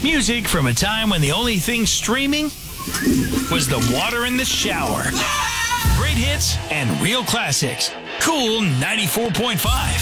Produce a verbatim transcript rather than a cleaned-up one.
Music from a time when the only thing streaming was the water in the shower. Great hits and real classics. Cool ninety-four point five.